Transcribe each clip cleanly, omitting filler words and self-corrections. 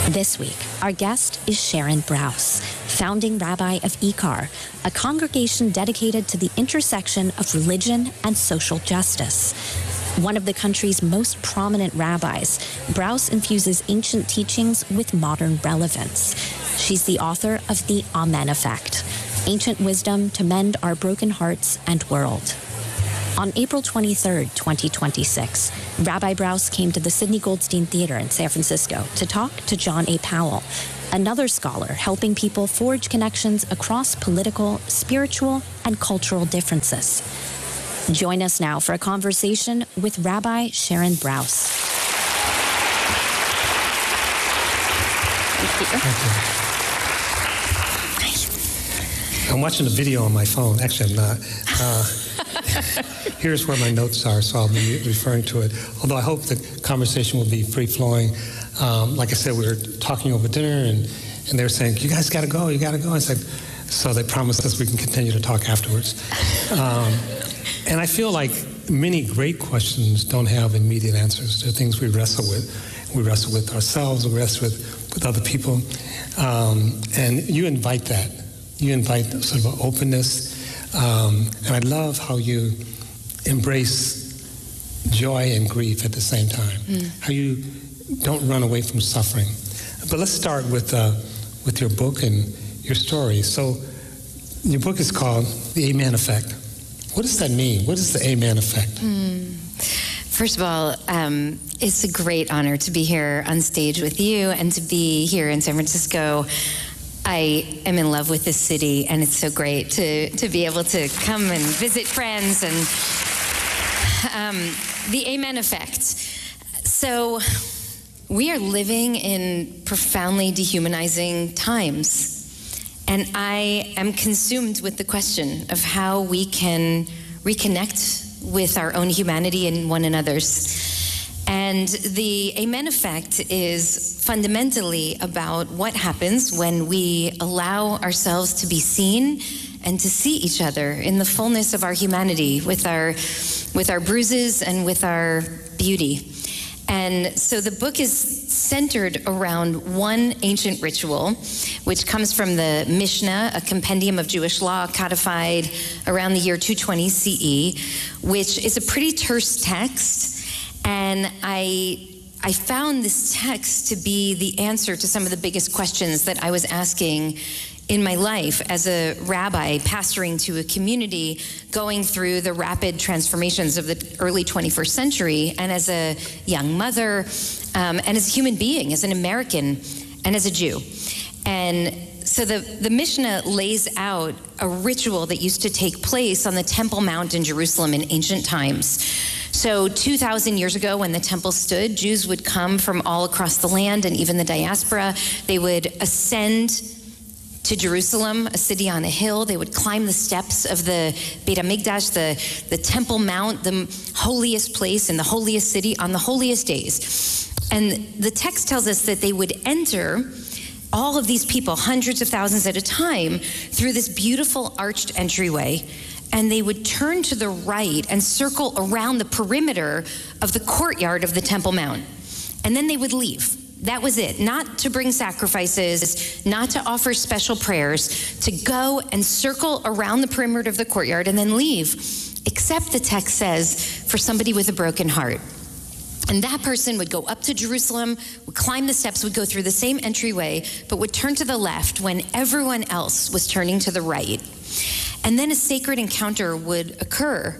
This week, our guest is Sharon Brous, founding rabbi of IKAR, a congregation dedicated to the intersection of religion and social justice. One of the country's most prominent rabbis, Brous infuses ancient teachings with modern relevance. She's the author of The Amen Effect, Ancient Wisdom to Mend Our Broken Hearts and World. On April 23, 2026, Rabbi Brous came to the Sidney Goldstein Theater in San Francisco to talk to John A. Powell, another scholar helping people forge connections across political, spiritual, and cultural differences. Join us now for a conversation with Rabbi Sharon Brous. Thank you. I'm watching a video on my phone. Actually, I'm not. Here's where my notes are, so I'll be referring to it. Although I hope the conversation will be free-flowing. Like I said, we were talking over dinner, and they were saying, you guys got to go, you got to go. I said, so they promised us we can continue to talk afterwards. And I feel like many great questions don't have immediate answers. They're things we wrestle with. We wrestle with ourselves, we wrestle with other people. And you invite that. You invite sort of an openness. And I love how you embrace joy and grief at the same time. How you don't run away from suffering. But let's start with your book and your story. So your book is called The Amen Effect. What does that mean? What is the Amen Effect? First of all, it's a great honor to be here on stage with you and to be here in San Francisco. I am in love with this city, and it's so great to be able to come and visit friends. And the Amen Effect. So we are living in profoundly dehumanizing times. And I am consumed with the question of how we can reconnect with our own humanity and one another's. And the Amen Effect is fundamentally about what happens when we allow ourselves to be seen and to see each other in the fullness of our humanity, with our bruises and with our beauty. And so the book is centered around one ancient ritual, which comes from the Mishnah, a compendium of Jewish law codified around the year 220 CE, which is a pretty terse text. And I found this text to be the answer to some of the biggest questions that I was asking in my life as a rabbi, pastoring to a community, going through the rapid transformations of the early 21st century, and as a young mother, and as a human being, as an American, and as a Jew. And so the Mishnah lays out a ritual that used to take place on the Temple Mount in Jerusalem in ancient times. So 2,000 years ago, when the temple stood, Jews would come from all across the land and even the diaspora. They would ascend to Jerusalem, a city on a hill. They would climb the steps of the Beit HaMikdash, the Temple Mount, the holiest place in the holiest city on the holiest days. And the text tells us that they would enter, all of these people, hundreds of thousands at a time, through this beautiful arched entryway, and they would turn to the right and circle around the perimeter of the courtyard of the Temple Mount. And then they would leave. That was it. Not to bring sacrifices, not to offer special prayers, to go and circle around the perimeter of the courtyard and then leave, except the text says, for somebody with a broken heart. And that person would go up to Jerusalem, would climb the steps, would go through the same entryway, but would turn to the left when everyone else was turning to the right. And then a sacred encounter would occur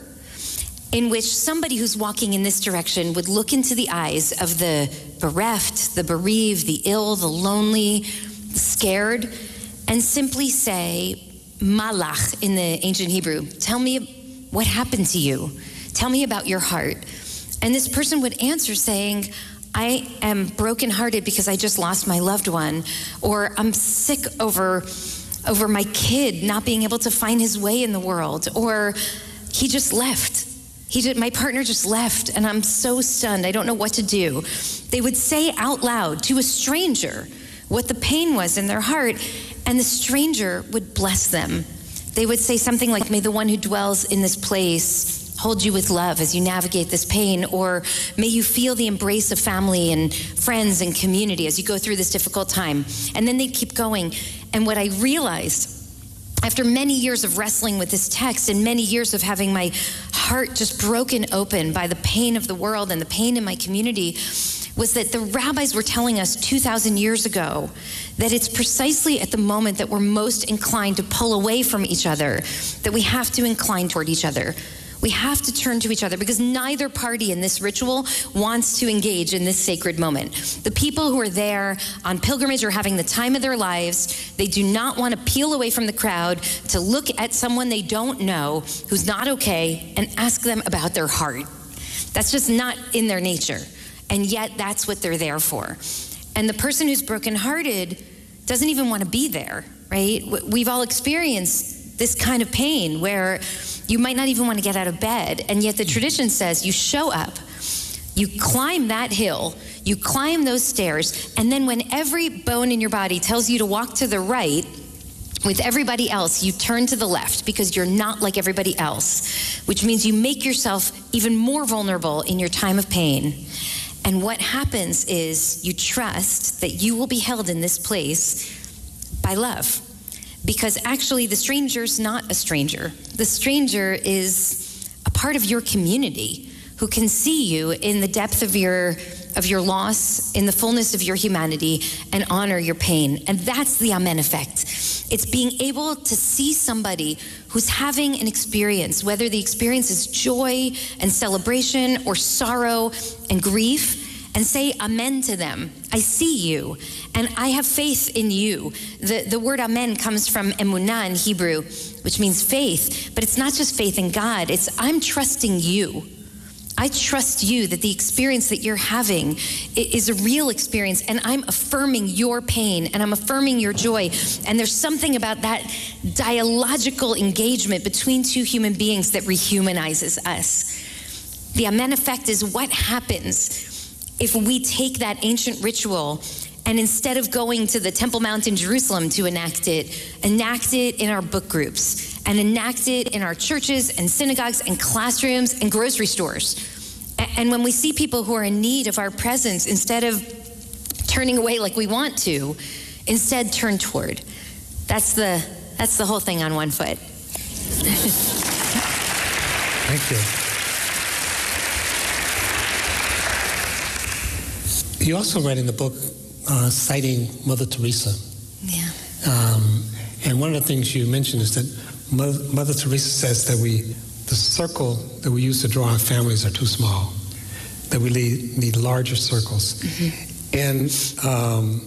in which somebody who's walking in this direction would look into the eyes of the bereft, the bereaved, the ill, the lonely, the scared, and simply say, Malach in the ancient Hebrew, tell me what happened to you. Tell me about your heart. And this person would answer saying, I am brokenhearted because I just lost my loved one, or I'm sick over my kid not being able to find his way in the world, or he just left. My partner just left, and I'm so stunned. I don't know what to do. They would say out loud to a stranger what the pain was in their heart, and the stranger would bless them. They would say something like, may the one who dwells in this place hold you with love as you navigate this pain, or may you feel the embrace of family and friends and community as you go through this difficult time. And then they'd keep going. And what I realized after many years of wrestling with this text and many years of having my heart just broken open by the pain of the world and the pain in my community was that the rabbis were telling us 2,000 years ago that it's precisely at the moment that we're most inclined to pull away from each other that we have to incline toward each other. We have to turn to each other because neither party in this ritual wants to engage in this sacred moment. The people who are there on pilgrimage are having the time of their lives. They do not want to peel away from the crowd to look at someone they don't know who's not okay and ask them about their heart. That's just not in their nature. And yet that's what they're there for. And the person who's brokenhearted doesn't even want to be there, right? We've all experienced this kind of pain where you might not even want to get out of bed, and yet the tradition says you show up, you climb that hill, you climb those stairs, and then when every bone in your body tells you to walk to the right with everybody else, you turn to the left because you're not like everybody else, which means you make yourself even more vulnerable in your time of pain. And what happens is you trust that you will be held in this place by love. Because actually the stranger's not a stranger. The stranger is a part of your community who can see you in the depth of your loss, in the fullness of your humanity, and honor your pain. And that's the Amen effect. It's being able to see somebody who's having an experience, whether the experience is joy and celebration or sorrow and grief, and say amen to them. I see you, and I have faith in you. The word amen comes from emunah in Hebrew, which means faith, but it's not just faith in God, it's I'm trusting you. I trust you that the experience that you're having is a real experience, and I'm affirming your pain, and I'm affirming your joy. And there's something about that dialogical engagement between two human beings that rehumanizes us. The amen effect is what happens if we take that ancient ritual and instead of going to the Temple Mount in Jerusalem to enact it in our book groups and enact it in our churches and synagogues and classrooms and grocery stores. And when we see people who are in need of our presence, instead of turning away like we want to, instead turn toward. That's the whole thing on one foot. Thank you. You also write in the book citing Mother Teresa. Yeah. And one of the things you mentioned is that Mother Teresa says that the circle that we use to draw our families are too small, that we need larger circles. Mm-hmm. And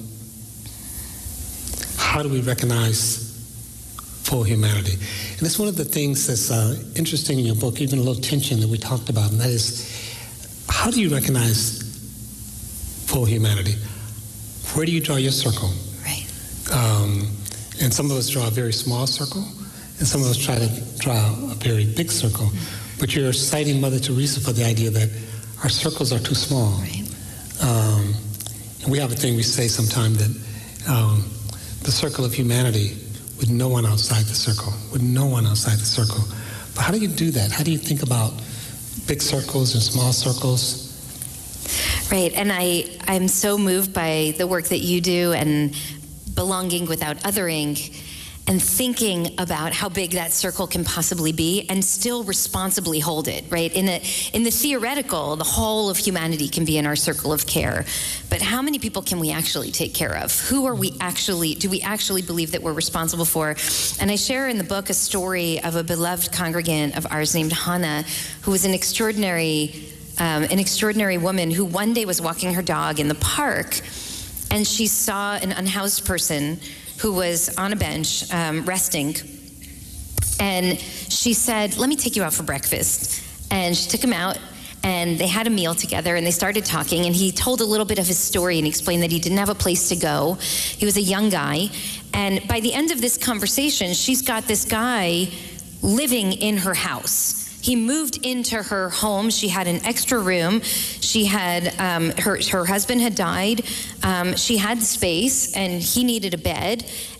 how do we recognize full humanity? And it's one of the things that's interesting in your book, even a little tension that we talked about, and that is, how do you recognize full humanity? Where do you draw your circle? Right. And some of us draw a very small circle, and some of us try to draw a very big circle. Mm-hmm. But you're citing Mother Teresa for the idea that our circles are too small. Right. And we have a thing we say sometimes that the circle of humanity with no one outside the circle, with no one outside the circle. But how do you do that? How do you think about big circles and small circles? Right, and I'm so moved by the work that you do and belonging without othering and thinking about how big that circle can possibly be and still responsibly hold it, right? In the theoretical, the whole of humanity can be in our circle of care. But how many people can we actually take care of? Who are we actually, do we actually believe that we're responsible for? And I share in the book a story of a beloved congregant of ours named Hannah, who was an extraordinary woman who one day was walking her dog in the park, and she saw an unhoused person who was on a bench resting, and she said, "Let me take you out for breakfast." And she took him out, and they had a meal together, and they started talking, and he told a little bit of his story and explained that he didn't have a place to go. He was a young guy, and by the end of this conversation, she's got this guy living in her house. He moved into her home. She had an extra room. She had, her husband had died. She had space, and he needed a bed.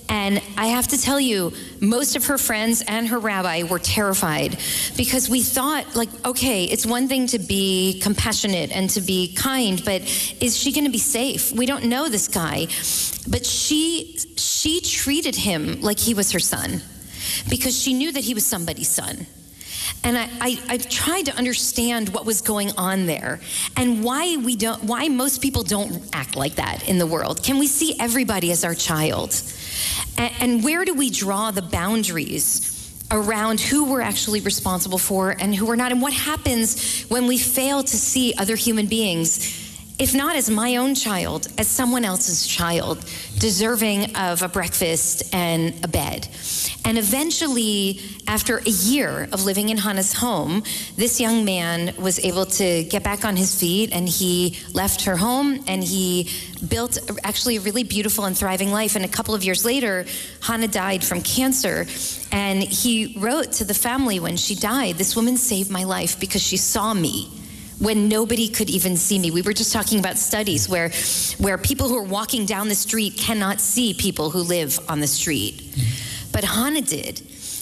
And I have to tell you, most of her friends and her rabbi were terrified because we thought, like, okay, it's one thing to be compassionate and to be kind, but is she going to be safe? We don't know this guy. But she treated him like he was her son because she knew that he was somebody's son. And I tried to understand what was going on there and why most people don't act like that in the world. Can we see everybody as our child? And where do we draw the boundaries around who we're actually responsible for and who we're not? And what happens when we fail to see other human beings, if not as my own child, as someone else's child, deserving of a breakfast and a bed? And eventually, after a year of living in Hannah's home, this young man was able to get back on his feet, and he left her home, and he built actually a really beautiful and thriving life. And a couple of years later, Hannah died from cancer, and he wrote to the family when she died, "This woman saved my life because she saw me when nobody could even see me." We were just talking about studies where people who are walking down the street cannot see people who live on the street. But Hannah did.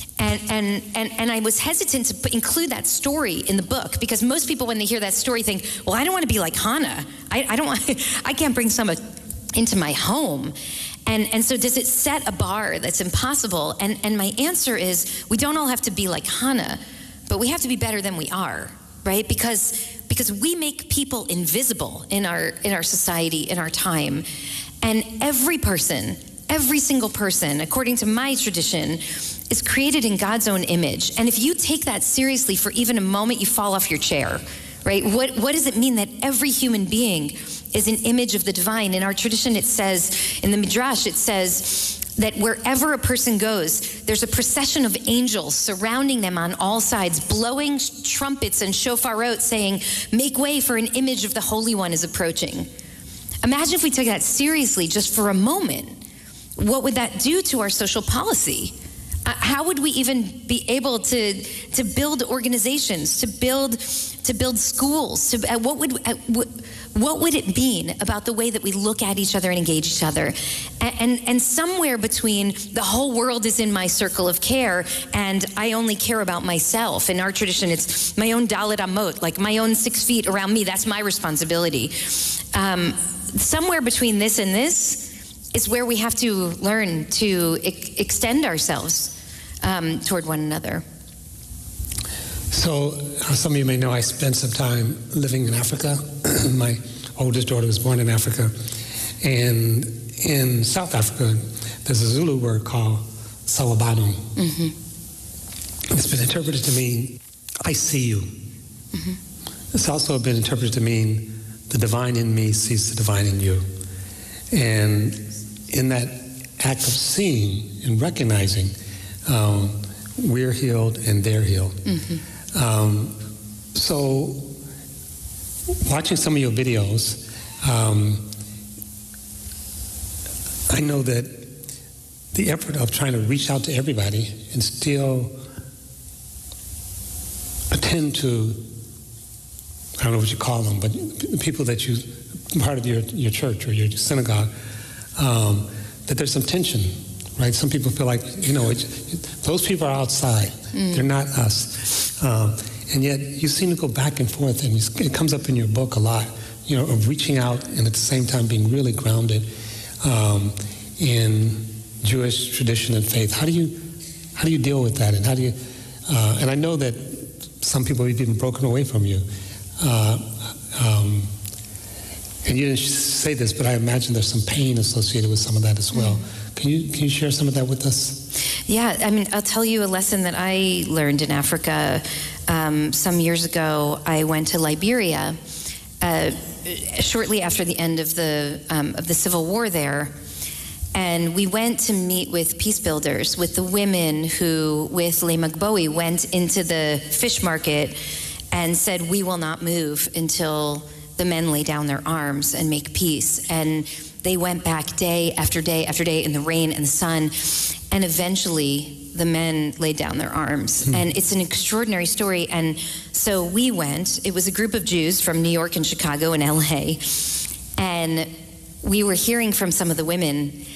And I was hesitant to include that story in the book because most people, when they hear that story, think, well, I don't want to be like Hannah. I can't bring someone into my home. And so does it set a bar that's impossible? And my answer is, we don't all have to be like Hannah, but we have to be better than we are, right? Because we make people invisible in our society, in our time. And every single person, according to my tradition, is created in God's own image. And if you take that seriously for even a moment, you fall off your chair, right? What does it mean that every human being is an image of the divine? In our tradition, it says, in the Midrash, it says that wherever a person goes, there's a procession of angels surrounding them on all sides, blowing trumpets and shofarot, saying, make way for an image of the Holy One is approaching. Imagine if we took that seriously just for a moment. What would that do to our social policy? How would we even be able to build organizations, to build schools? What would it mean about the way that we look at each other and engage each other? And somewhere between the whole world is in my circle of care and I only care about myself. In our tradition, it's my own Dalet Amot, like my own 6 feet around me. That's my responsibility. Somewhere between this and this is where we have to learn to extend ourselves toward one another. So, some of you may know I spent some time living in Africa. My oldest daughter was born in Africa. And in South Africa, there's a Zulu word called Salabano. Mm-hmm. It's been interpreted to mean, I see you. Mm-hmm. It's also been interpreted to mean, the divine in me sees the divine in you. And in that act of seeing and recognizing, we're healed and they're healed. Mm-hmm. So watching some of your videos, I know that the effort of trying to reach out to everybody and still attend to, I don't know what you call them, but people that you, part of your church or your synagogue, that there's some tension, right? Some people feel like, those people are outside. They're not us. And yet you seem to go back and forth, and it comes up in your book a lot, of reaching out and at the same time being really grounded in Jewish tradition and faith. How do you deal with that? And how do you, and I know that some people have even broken away from you. And you didn't say this, but I imagine there's some pain associated with some of that as well. Can you share some of that with us? Yeah, I'll tell you a lesson that I learned in Africa. Some years ago, I went to Liberia shortly after the end of the civil war there, and we went to meet with peace builders, with the women who, with Leymah Gbowee, went into the fish market and said, "We will not move until the men lay down their arms and make peace." And they went back day after day after day in the rain and the sun, and eventually the men laid down their arms. And it's an extraordinary story. And so we went. It was a group of Jews from New York and Chicago and LA, and we were hearing from some of the women,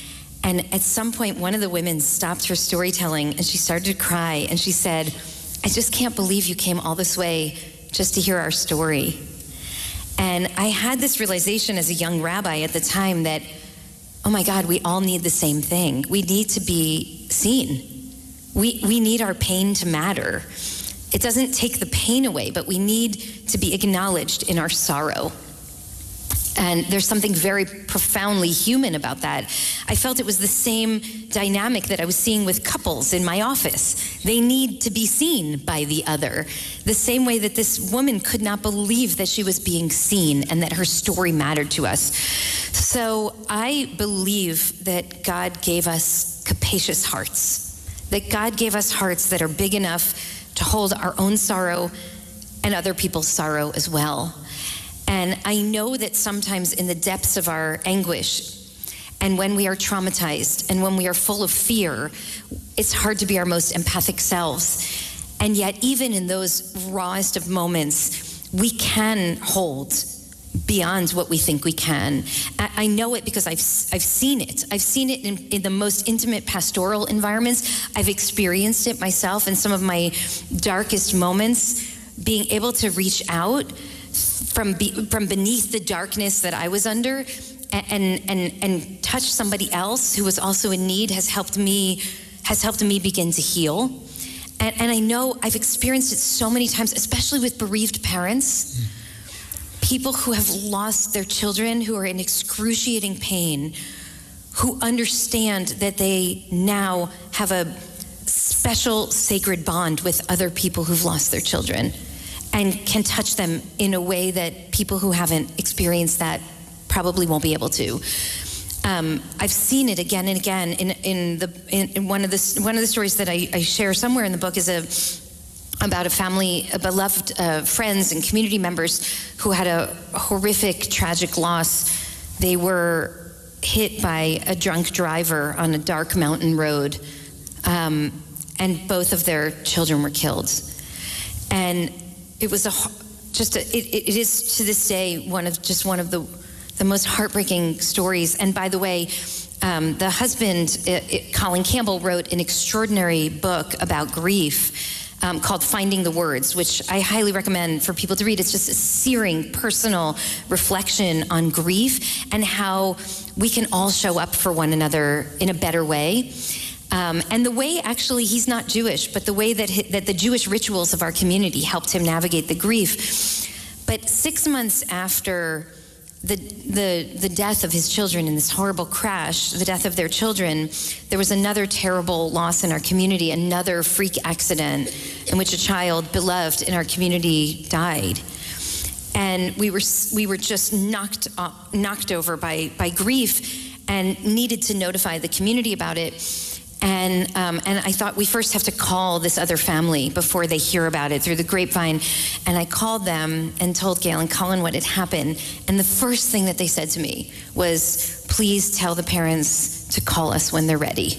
And at some point, one of the women stopped her storytelling and she started to cry. And she said, I just can't believe you came all this way just to hear our story. And I had this realization as a young rabbi at the time that, oh my God, we all need the same thing. We need to be seen. We need our pain to matter. It doesn't take the pain away, but we need to be acknowledged in our sorrow. And there's something very profoundly human about that. I felt it was the same dynamic that I was seeing with couples in my office. They need to be seen by the other. The same way that this woman could not believe that she was being seen and that her story mattered to us. So I believe that God gave us capacious hearts, that God gave us hearts that are big enough to hold our own sorrow and other people's sorrow as well. And I know that sometimes in the depths of our anguish, and when we are traumatized, and when we are full of fear, it's hard to be our most empathic selves. And yet, even in those rawest of moments, we can hold beyond what we think we can. I know it because I've seen it. I've seen it in the most intimate pastoral environments. I've experienced it myself in some of my darkest moments, being able to reach out from beneath the darkness that I was under and touch somebody else who was also in need has helped me begin to heal. And I know I've experienced it so many times, especially with bereaved parents, people who have lost their children, who are in excruciating pain, who understand that they now have a special sacred bond with other people who've lost their children, and can touch them in a way that people who haven't experienced that probably won't be able to. I've seen it again and again in one of the stories that I share somewhere in the book is about a family, beloved friends and community members who had a horrific, tragic loss. They were hit by a drunk driver on a dark mountain road, and both of their children were killed. And it was it is to this day one of the most heartbreaking stories. And by the way, the husband, Colin Campbell, wrote an extraordinary book about grief called Finding the Words, which I highly recommend for people to read. It's just a searing, personal reflection on grief and how we can all show up for one another in a better way. And the way, actually, he's not Jewish, but the way that the Jewish rituals of our community helped him navigate the grief. But 6 months after the death of his children in this horrible crash, the death of their children, there was another terrible loss in our community, another freak accident in which a child beloved in our community died. And we were just knocked over by grief and needed to notify the community about it. And I thought we first have to call this other family before they hear about it through the grapevine. And I called them and told Gail and Colin what had happened. And the first thing that they said to me was, please tell the parents to call us when they're ready.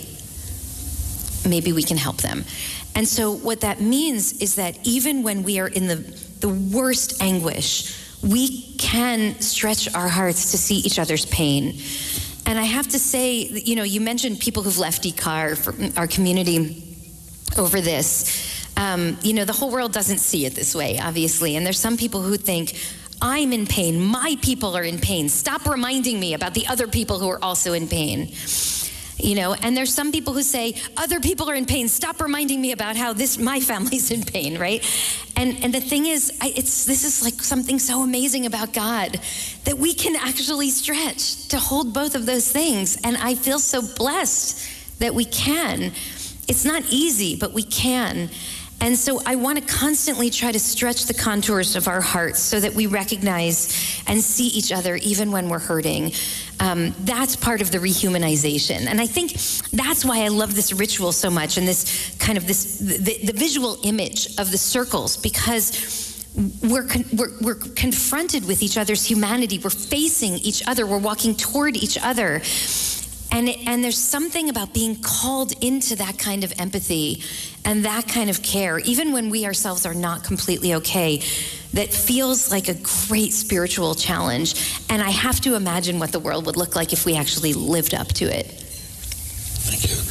Maybe we can help them. And so what that means is that even when we are in the worst anguish, we can stretch our hearts to see each other's pain. And I have to say, you mentioned people who've left IKAR for our community over this. The whole world doesn't see it this way, obviously. And there's some people who think, I'm in pain, my people are in pain. Stop reminding me about the other people who are also in pain. And there's some people who say, other people are in pain, stop reminding me about how my family's in pain, right? And the thing is, this is like something so amazing about God, that we can actually stretch to hold both of those things. And I feel so blessed that we can. It's not easy, but we can. And so I want to constantly try to stretch the contours of our hearts so that we recognize and see each other even when we're hurting. That's part of the rehumanization. And I think that's why I love this ritual so much, and this kind of the visual image of the circles, because we're confronted with each other's humanity. We're facing each other. We're walking toward each other. And there's something about being called into that kind of empathy and that kind of care, even when we ourselves are not completely okay, that feels like a great spiritual challenge. And I have to imagine what the world would look like if we actually lived up to it. Thank you.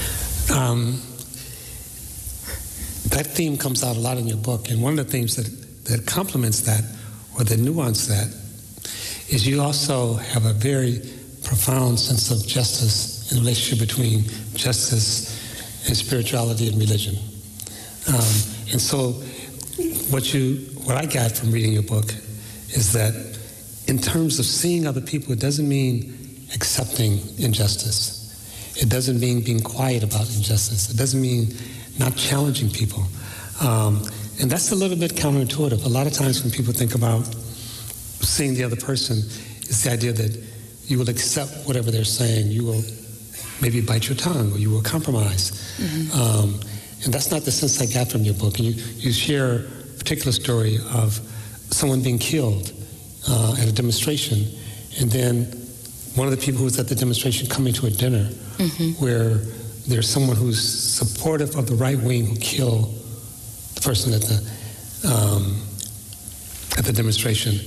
That theme comes out a lot in your book, and one of the themes that complements that, or that nuance that, is you also have a very profound sense of justice in the relationship between justice and spirituality and religion. And so what I got from reading your book is that in terms of seeing other people, it doesn't mean accepting injustice. It doesn't mean being quiet about injustice. It doesn't mean not challenging people. And that's a little bit counterintuitive. A lot of times when people think about seeing the other person, it's the idea that you will accept whatever they're saying. You will maybe bite your tongue, or you will compromise. Mm-hmm. And that's not the sense I got from your book. And you share a particular story of someone being killed at a demonstration, and then one of the people who was at the demonstration coming to a dinner mm-hmm. where there's someone who's supportive of the right wing who killed the person at the demonstration.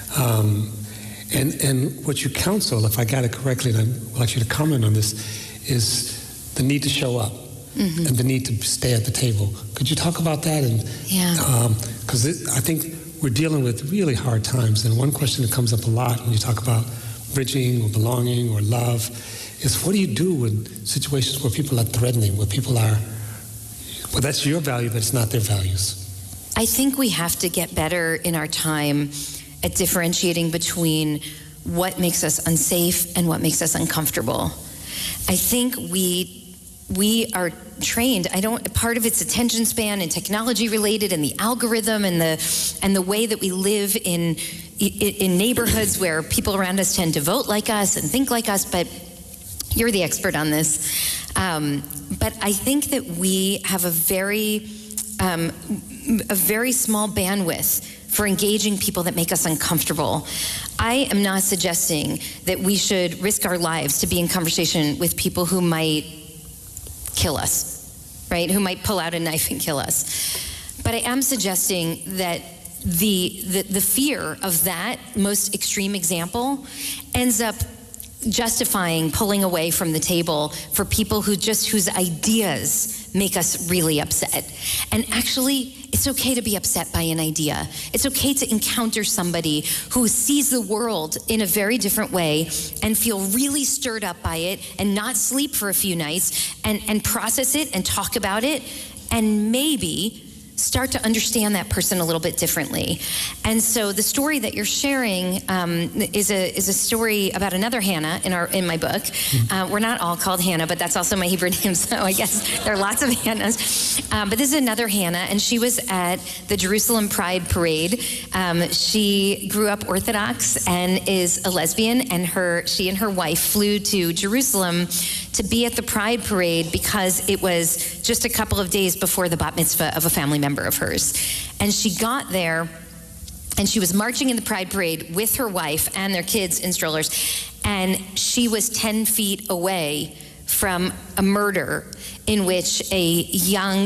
And what you counsel, if I got it correctly, and I would like you to comment on this, is the need to show up mm-hmm. and the need to stay at the table. Could you talk about that? And because I think we're dealing with really hard times, and one question that comes up a lot when you talk about bridging or belonging or love is, what do you do in situations where people are threatening, where people are, well, that's your value, but it's not their values? I think we have to get better in our time at differentiating between what makes us unsafe and what makes us uncomfortable. I think we are trained. Part of it's attention span and technology related, and the algorithm and the way that we live in neighborhoods where people around us tend to vote like us and think like us, but you're the expert on this. But I think that we have a very small bandwidth for engaging people that make us uncomfortable. I am not suggesting that we should risk our lives to be in conversation with people who might kill us, right? Who might pull out a knife and kill us. But I am suggesting that the fear of that most extreme example ends up justifying pulling away from the table for people whose ideas make us really upset. And actually, it's okay to be upset by an idea. It's okay to encounter somebody who sees the world in a very different way and feel really stirred up by it and not sleep for a few nights and process it and talk about it and maybe start to understand that person a little bit differently. And so the story that you're sharing is a story about another Hannah in my book. We're not all called Hannah, but that's also my Hebrew name, so I guess there are lots of Hannahs. But this is another Hannah, and she was at the Jerusalem Pride Parade. She grew up Orthodox and is a lesbian, and she and her wife flew to Jerusalem to be at the Pride Parade because it was just a couple of days before the bat mitzvah of a family member of hers. And she got there, and she was marching in the Pride Parade with her wife and their kids in strollers, and she was 10 feet away from a murder in which a young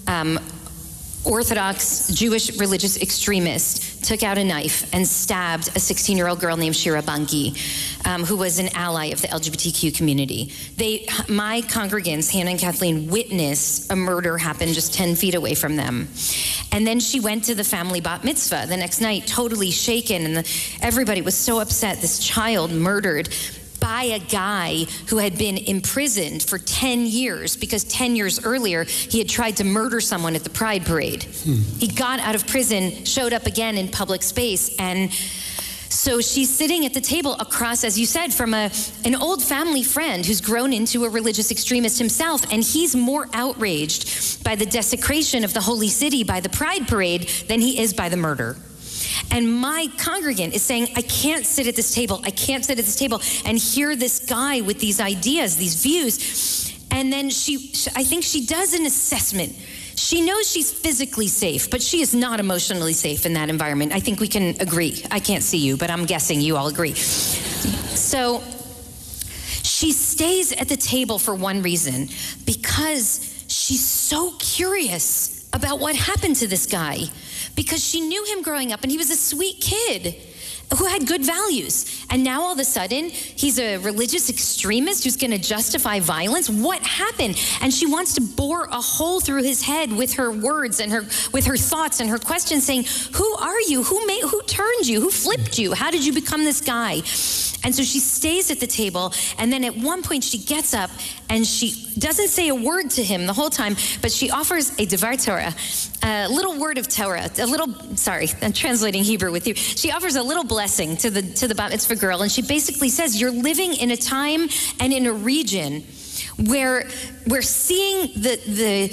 Orthodox Jewish religious extremist took out a knife and stabbed a 16-year-old girl named Shira Bangi, who was an ally of the LGBTQ community. My congregants, Hannah and Kathleen, witnessed a murder happen just 10 feet away from them. And then she went to the family bat mitzvah the next night, totally shaken, and everybody was so upset. This child murdered by a guy who had been imprisoned for 10 years because 10 years earlier he had tried to murder someone at the Pride Parade. He got out of prison, showed up again in public space, and so she's sitting at the table across, as you said, from an old family friend who's grown into a religious extremist himself, and he's more outraged by the desecration of the holy city by the Pride Parade than he is by the murder. And my congregant is saying, I can't sit at this table. I can't sit at this table and hear this guy with these ideas, these views. And then I think she does an assessment. She knows she's physically safe, but she is not emotionally safe in that environment. I think we can agree. I can't see you, but I'm guessing you all agree. So she stays at the table for one reason, because she's so curious about what happened to this guy. Because she knew him growing up, and he was a sweet kid who had good values. And now all of a sudden, he's a religious extremist who's going to justify violence? What happened? And she wants to bore a hole through his head with her words and with her thoughts and her questions, saying, who are you? Who turned you? Who flipped you? How did you become this guy? And so she stays at the table, and then at one point she gets up and she doesn't say a word to him the whole time, but she offers a Devar Torah, a little word of Torah, I'm translating Hebrew with you. She offers a little blessing to the bat mitzvah girl, and she basically says, you're living in a time and in a region where we're seeing the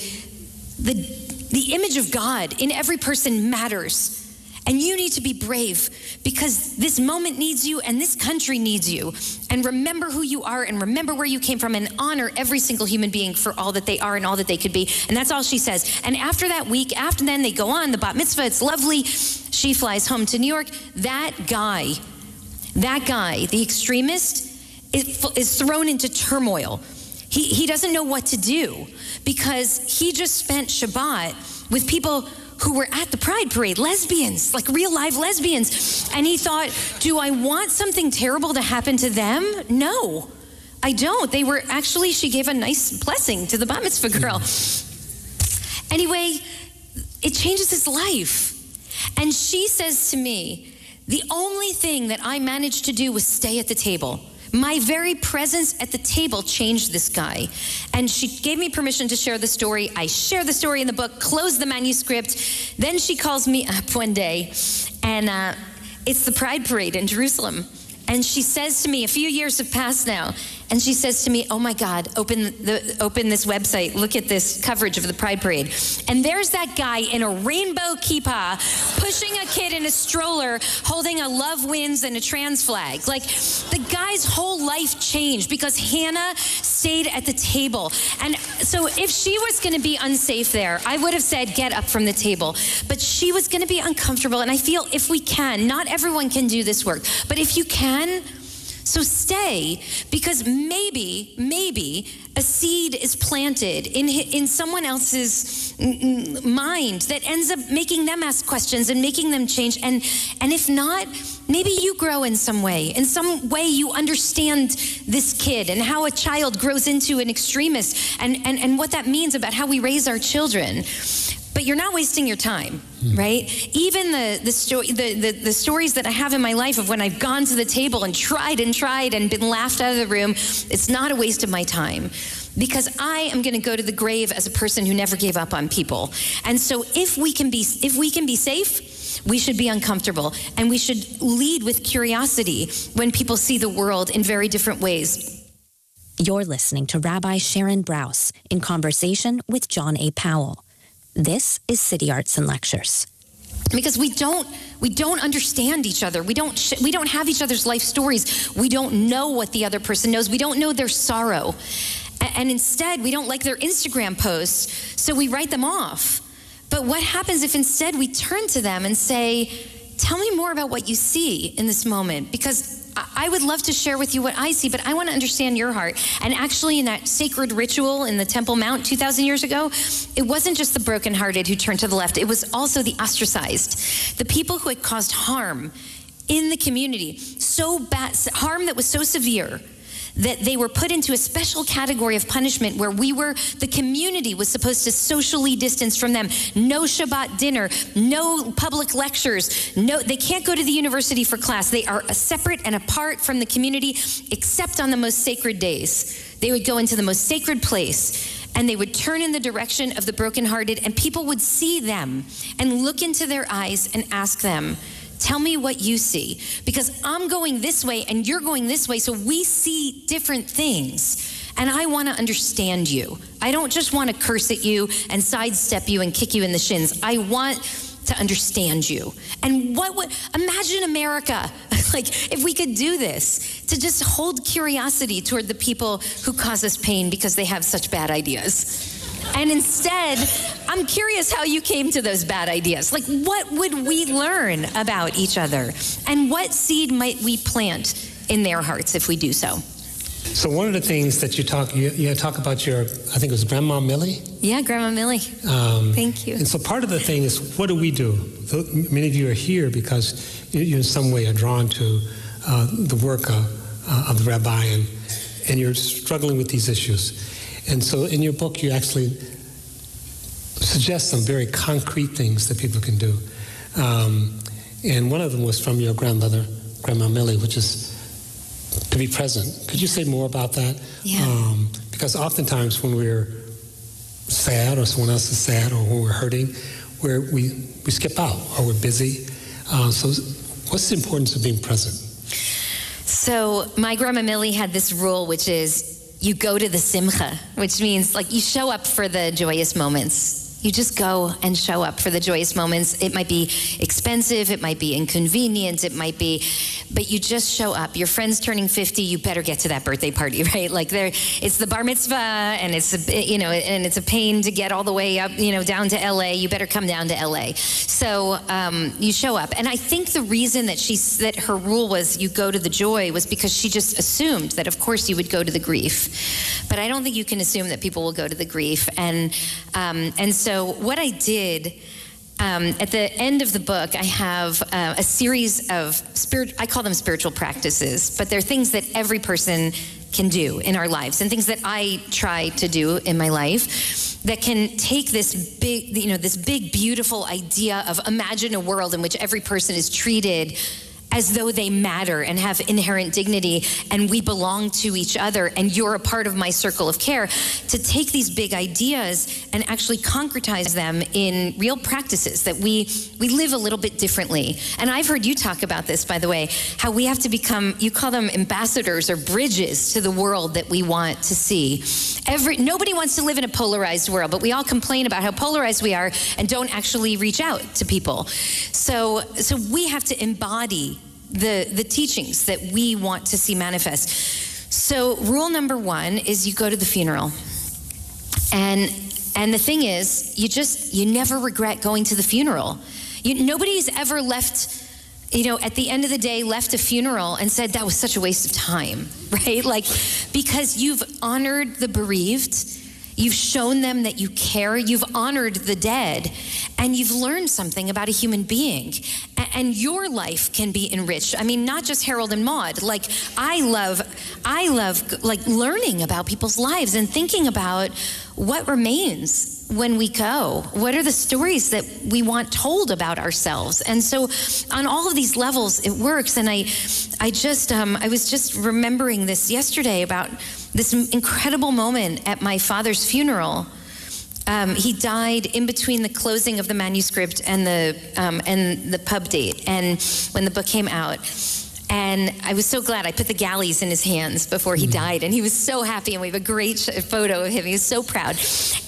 image of God in every person matters. And you need to be brave because this moment needs you and this country needs you. And remember who you are and remember where you came from and honor every single human being for all that they are and all that they could be. And that's all she says. And after that week, after then they go on, the bat mitzvah, it's lovely. She flies home to New York. That guy, the extremist, is thrown into turmoil. He doesn't know what to do because he just spent Shabbat with people who were at the Pride Parade, lesbians, like real live lesbians. And he thought, do I want something terrible to happen to them? No, I don't. She gave a nice blessing to the bat mitzvah girl. Anyway, it changes his life. And she says to me, the only thing that I managed to do was stay at the table. My very presence at the table changed this guy. And she gave me permission to share the story. I share the story in the book, close the manuscript. Then she calls me up one day, and it's the Pride Parade in Jerusalem. And she says to me, a few years have passed now, and she says to me, oh my God, open this website, look at this coverage of the Pride Parade. And there's that guy in a rainbow kippah pushing a kid in a stroller holding a Love Wins and a trans flag. Like, the guy's whole life changed because Hannah stayed at the table. And so if she was going to be unsafe there, I would have said, get up from the table. But she was going to be uncomfortable. And I feel if we can, not everyone can do this work, but if you can, so stay, because maybe a seed is planted in someone else's mind that ends up making them ask questions and making them change. And if not, maybe you grow in some way. In some way you understand this kid and how a child grows into an extremist and what that means about how we raise our children. But you're not wasting your time, right? Even the stories that I have in my life of when I've gone to the table and tried and been laughed out of the room, it's not a waste of my time. Because I am going to go to the grave as a person who never gave up on people. And so if we can be safe, we should be uncomfortable. And we should lead with curiosity when people see the world in very different ways. You're listening to Rabbi Sharon Brous in conversation with John A. Powell. This is City Arts and Lectures. Because we don't understand each other. We don't have each other's life stories. We don't know what the other person knows. We don't know their sorrow. And instead, we don't like their Instagram posts, so we write them off. But what happens if instead we turn to them and say, tell me more about what you see in this moment? Because I would love to share with you what I see, but I want to understand your heart. And actually, in that sacred ritual in the Temple Mount 2,000 years ago, it wasn't just the brokenhearted who turned to the left. It was also the ostracized, the people who had caused harm in the community, so bad, harm that was so severe that they were put into a special category of punishment where the community was supposed to socially distance from them. No Shabbat dinner, no public lectures, they can't go to the university for class. They are separate and apart from the community, except on the most sacred days. They would go into the most sacred place and they would turn in the direction of the brokenhearted, and people would see them and look into their eyes and ask them, tell me what you see, because I'm going this way and you're going this way, so we see different things. And I want to understand you. I don't just want to curse at you and sidestep you and kick you in the shins. I want to understand you. And imagine America, like if we could do this, to just hold curiosity toward the people who cause us pain because they have such bad ideas. And instead, I'm curious how you came to those bad ideas. Like, what would we learn about each other? And what seed might we plant in their hearts if we do so? So one of the things that you talk about your, I think it was Grandma Millie? Yeah, Grandma Millie. Thank you. And so part of the thing is, what do we do? Many of you are here because you in some way are drawn to the work of the rabbi, and you're struggling with these issues. And so in your book, you actually suggest some very concrete things that people can do. And one of them was from your grandmother, Grandma Millie, which is to be present. Could you say more about that? Yeah. Because oftentimes when we're sad or someone else is sad or when we're hurting, we skip out or we're busy. So what's the importance of being present? So my Grandma Millie had this rule, which is you go to the simcha, which means like you show up for the joyous moments. You just go and show up for the joyous moments. It might be expensive, it might be inconvenient, but you just show up. Your friend's turning 50, you better get to that birthday party, right? Like it's the bar mitzvah, and it's a pain to get all the way up, down to LA. You better come down to LA. So you show up. And I think the reason that her rule was you go to the joy was because she just assumed that of course you would go to the grief. But I don't think you can assume that people will go to the grief. And so what I did at the end of the book, I have a series of I call them spiritual practices, but they're things that every person can do in our lives and things that I try to do in my life that can take this big, beautiful idea of imagine a world in which every person is treated as though they matter and have inherent dignity and we belong to each other and you're a part of my circle of care, to take these big ideas and actually concretize them in real practices that we live a little bit differently. And I've heard you talk about this, by the way, how we have to become, you call them ambassadors or bridges to the world that we want to see. Nobody wants to live in a polarized world, but we all complain about how polarized we are and don't actually reach out to people. So we have to embody the teachings that we want to see manifest. So rule number one is you go to the funeral. And the thing is, you never regret going to the funeral. Nobody's ever left, at the end of the day, left a funeral and said that was such a waste of time, right? Like, because you've honored the bereaved, you've shown them that you care, you've honored the dead, and you've learned something about a human being. And your life can be enriched. I mean, not just Harold and Maude. Like, I love like learning about people's lives and thinking about what remains when we go. What are the stories that we want told about ourselves? And so on all of these levels, it works. And I was just remembering this yesterday about this incredible moment at my father's funeral. He died in between the closing of the manuscript and the pub date, and when the book came out. And I was so glad I put the galleys in his hands before he died, and he was so happy. And we have a great photo of him. He was so proud.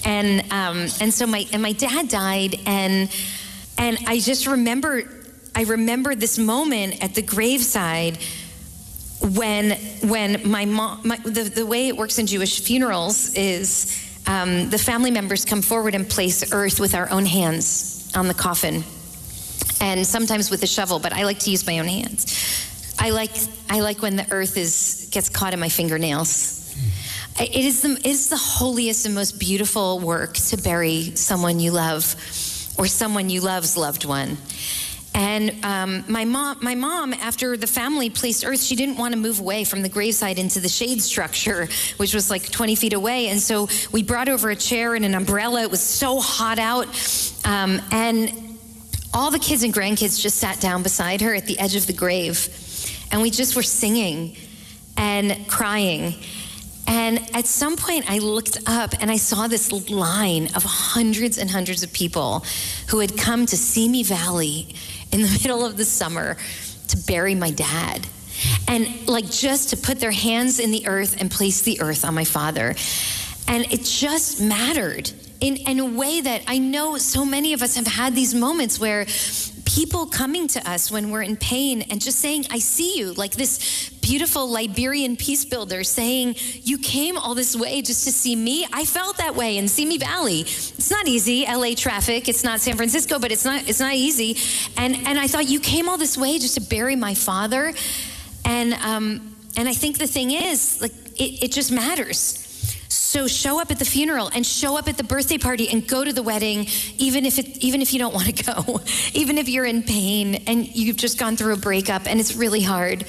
And so my dad died, and I just remember this moment at the graveside when my mom, the way it works in Jewish funerals is the family members come forward and place earth with our own hands on the coffin, and sometimes with a shovel, but I like to use my own hands. I like when the earth gets caught in my fingernails. It is the holiest and most beautiful work to bury someone you love or someone you love's loved one. And my mom, after the family placed earth, she didn't want to move away from the graveside into the shade structure, which was like 20 feet away. And so we brought over a chair and an umbrella. It was so hot out. And all the kids and grandkids just sat down beside her at the edge of the grave. And we just were singing and crying. And at some point I looked up and I saw this line of hundreds and hundreds of people who had come to Simi Valley in the middle of the summer to bury my dad. And like just to put their hands in the earth and place the earth on my father. And it just mattered in a way that I know so many of us have had these moments where people coming to us when we're in pain and just saying, I see you, like this beautiful Liberian peace builder saying, you came all this way just to see me. I felt that way in Simi Valley. It's not easy, LA traffic, it's not San Francisco, but it's not easy. And I thought, you came all this way just to bury my father. And I think the thing is, like, it just matters. So show up at the funeral and show up at the birthday party and go to the wedding, even if you don't want to go, even if you're in pain and you've just gone through a breakup and it's really hard.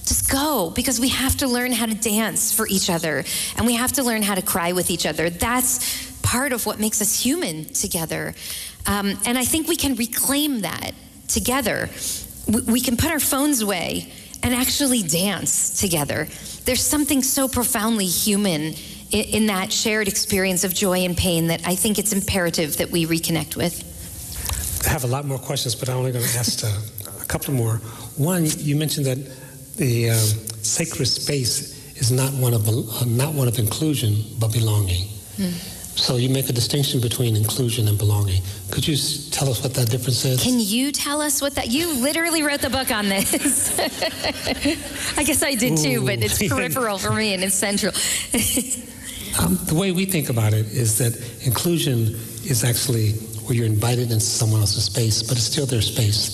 Just go, because we have to learn how to dance for each other, and we have to learn how to cry with each other. That's part of what makes us human together. And I think we can reclaim that together. We can put our phones away and actually dance together. There's something so profoundly human in that shared experience of joy and pain that I think it's imperative that we reconnect with. I have a lot more questions, but I'm only going to ask a couple more. One, you mentioned that the sacred space is not one of inclusion, but belonging. So you make a distinction between inclusion and belonging. Could you tell us what that difference is? Can you tell us what that? You literally wrote the book on this. I guess I did too, but it's peripheral for me and it's central. The way we think about it is that inclusion is actually where you're invited into someone else's space, but it's still their space.